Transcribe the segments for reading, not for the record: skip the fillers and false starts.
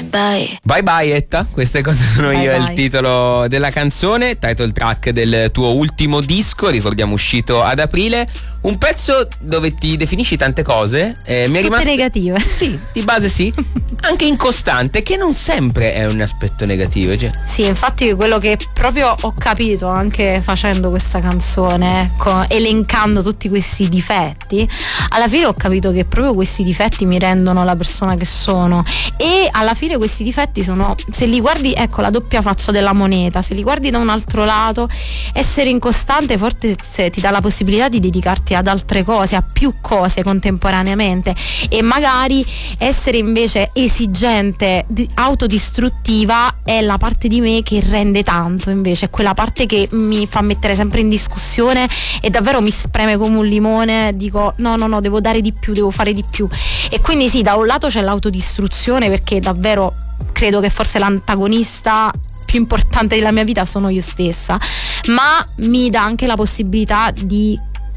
bye. Bye bye Etta, queste cose sono Bye io, bye. è il titolo della canzone, title track del tuo ultimo disco, ricordiamo uscito ad aprile, un pezzo dove ti definisci tante cose, mi è Tutte rimasto negative. Sì, di base sì, anche incostante, che non sempre è un aspetto negativo, cioè. Sì, infatti quello che proprio ho capito anche facendo questa canzone, ecco, elencando tutti questi difetti, alla fine ho capito che proprio questi difetti mi rendono la persona che sono, e alla fine questi difetti sono, se li guardi, ecco, la doppia faccia della moneta, se li guardi da un altro lato, essere incostante forse ti dà la possibilità di dedicarti ad altre cose, a più cose contemporaneamente, e magari essere invece esigente, autodistruttiva è la parte di me che rende tanto, invece è quella parte che mi fa mettere sempre in discussione e davvero mi spreme come un limone, dico no, devo dare di più, devo fare di più, e quindi sì, da un lato c'è l'autodistruzione, perché davvero credo che forse l'antagonista più importante della mia vita sono io stessa, ma mi dà anche la possibilità di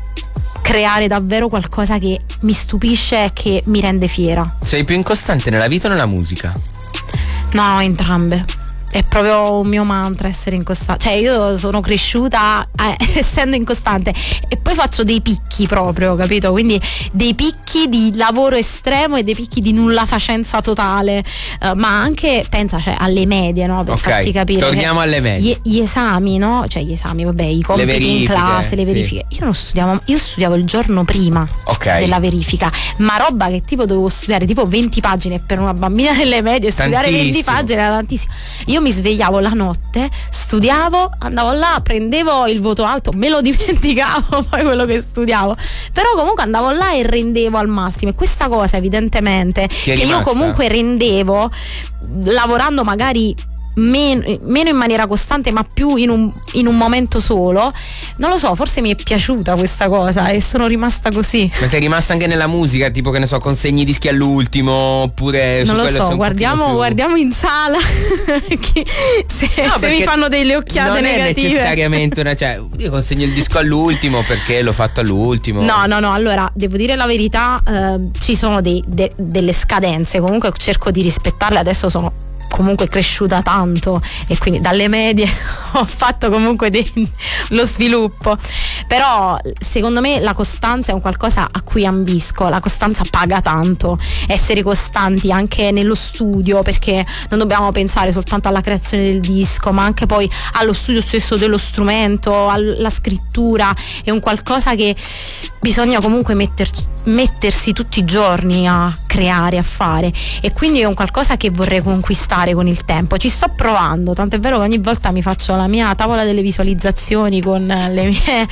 creare davvero qualcosa che mi stupisce e che mi rende fiera. Sei più incostante nella vita o nella musica? No, entrambe. È proprio un mio mantra essere incostante. Cioè io sono cresciuta essendo incostante, e poi faccio dei picchi proprio, capito? Quindi dei picchi di lavoro estremo e dei picchi di nulla facenza totale, ma anche pensa, cioè, alle medie, no? Per farti capire. Torniamo alle medie. Gli esami, no? Cioè gli esami, vabbè, i compiti in classe, le verifiche. Sì. Io studiavo il giorno prima della verifica, ma roba che tipo dovevo studiare tipo 20 pagine per una bambina delle medie, studiare 20 pagine era tantissimo. Io mi svegliavo la notte, studiavo, andavo là, prendevo il voto alto, me lo dimenticavo poi quello che studiavo, però comunque andavo là e rendevo al massimo, e questa cosa evidentemente che io comunque rendevo lavorando magari meno in maniera costante, ma più in un momento solo, non lo so, forse mi è piaciuta questa cosa e sono rimasta così. Ma sei rimasta anche nella musica, tipo, che ne so, consegni i dischi all'ultimo, oppure non lo so, guardiamo in sala se mi fanno delle occhiate negative. Non è necessariamente cioè, io consegno il disco all'ultimo perché l'ho fatto all'ultimo. No, allora devo dire la verità, ci sono delle scadenze, comunque cerco di rispettarle, adesso sono comunque cresciuta tanto e quindi dalle medie ho fatto comunque lo sviluppo, però secondo me la costanza è un qualcosa a cui ambisco, la costanza paga tanto, essere costanti anche nello studio, perché non dobbiamo pensare soltanto alla creazione del disco, ma anche poi allo studio stesso dello strumento, alla scrittura, è un qualcosa che bisogna comunque mettersi tutti i giorni a creare, a fare, e quindi è un qualcosa che vorrei conquistare con il tempo. Ci sto provando, tant'è vero che ogni volta mi faccio la mia tavola delle visualizzazioni con le mie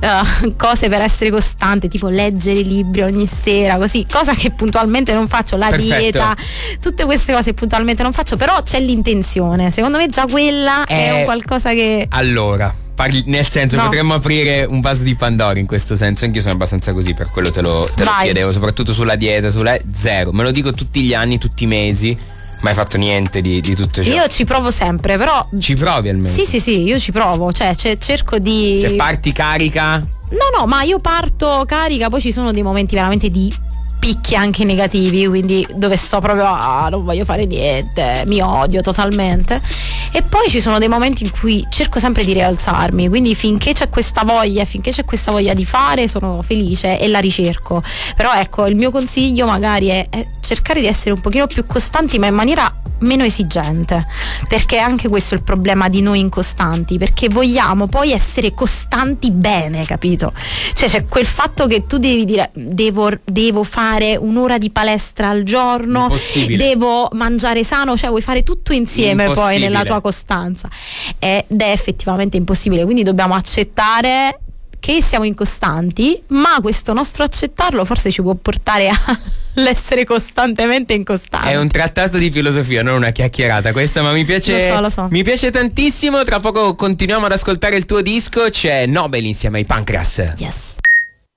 cose per essere costante, tipo leggere libri ogni sera, così, cosa che puntualmente non faccio, la dieta, tutte queste cose puntualmente non faccio, però c'è l'intenzione, secondo me già quella è un qualcosa che... Allora, nel senso, potremmo aprire un vaso di Pandora in questo senso. Anch'io sono abbastanza così, per quello te lo chiedevo, soprattutto sulla dieta, zero. Me lo dico tutti gli anni, tutti i mesi. Mai fatto niente di tutto ciò. Io ci provo sempre, però. Ci provi almeno? Sì, io ci provo, cioè cerco di. Cioè parti carica? No, ma io parto carica, poi ci sono dei momenti veramente di picchi anche negativi, quindi dove sto proprio non voglio fare niente, mi odio totalmente, e poi ci sono dei momenti in cui cerco sempre di rialzarmi, quindi finché c'è questa voglia di fare, sono felice e la ricerco. Però ecco, il mio consiglio magari è cercare di essere un pochino più costanti, ma in maniera meno esigente, perché anche questo è il problema di noi incostanti, perché vogliamo poi essere costanti bene, capito? Cioè c'è quel fatto che tu devi dire devo fare un'ora di palestra al giorno, devo mangiare sano, cioè vuoi fare tutto insieme poi nella tua costanza, ed è effettivamente impossibile, quindi dobbiamo accettare che siamo incostanti, ma questo nostro accettarlo forse ci può portare all'essere costantemente incostanti. È un trattato di filosofia, non una chiacchierata questa, ma mi piace. Lo so. Mi piace tantissimo. Tra poco continuiamo ad ascoltare il tuo disco, c'è Nobel insieme ai Pancras. Yes.